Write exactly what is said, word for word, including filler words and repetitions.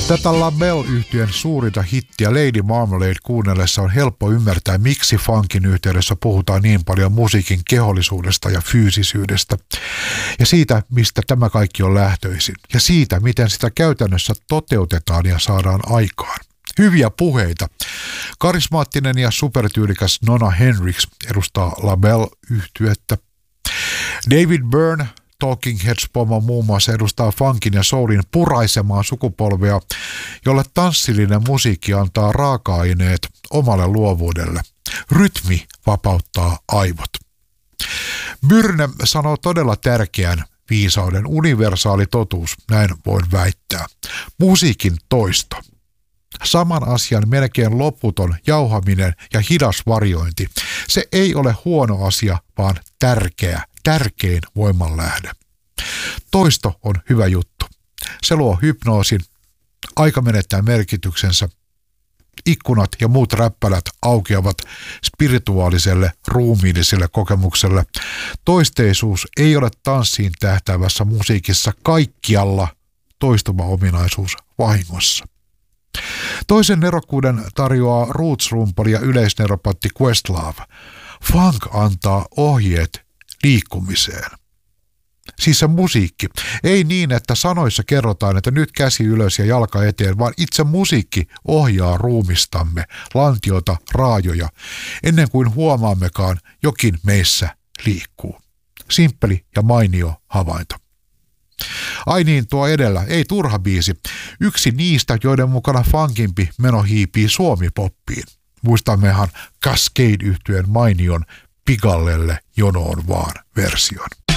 Tätä LaBelle-yhtyeen suurinta hittiä Lady Marmalade kuunnellessa on helppo ymmärtää, miksi funkin yhteydessä puhutaan niin paljon musiikin kehollisuudesta ja fyysisyydestä. Ja siitä, mistä tämä kaikki on lähtöisin. Ja siitä, miten sitä käytännössä toteutetaan ja saadaan aikaan. Hyviä puheita. Karismaattinen ja supertyylikäs Nona Hendrix edustaa LaBelle-yhtyettä. David Byrne, Talking Heads-pomo muun muassa edustaa funkin ja soulin puraisemaa sukupolvea, jolle tanssillinen musiikki antaa raaka-aineet omalle luovuudelle. Rytmi vapauttaa aivot. Byrne sanoo todella tärkeän viisauden, universaali totuus, näin voin väittää. Musiikin toisto. Saman asian melkein loputon jauhaminen ja hidas varjointi. Se ei ole huono asia, vaan tärkeä, tärkein voimanlähde. Toisto on hyvä juttu. Se luo hypnoosin, aika menettää merkityksensä. Ikkunat ja muut räppälät aukeavat spirituaaliselle, ruumiilliselle kokemukselle. Toisteisuus ei ole tanssiin tähtäävässä musiikissa kaikkialla toistuva ominaisuus vahingossa. Toisen nerokkuuden tarjoaa roots-rumpali ja yleisneropatti Questlove. Funk antaa ohjeet liikkumiseen. Siis se musiikki. Ei niin, että sanoissa kerrotaan, että nyt käsi ylös ja jalka eteen, vaan itse musiikki ohjaa ruumistamme, lantiota, raajoja, ennen kuin huomaammekaan jokin meissä liikkuu. Simppeli ja mainio havainto. Ai niin, tuo edellä, ei turha biisi. Yksi niistä, joiden mukana funkimpi meno hiipii suomipoppiin. Muistammehan Cascade-yhtyeen mainion Pigallelle jonoon vaan version.